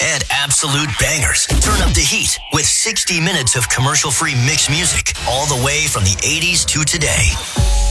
and absolute bangers. Turn up the heat with 60 minutes of commercial-free mix music all the way from the 80s to today.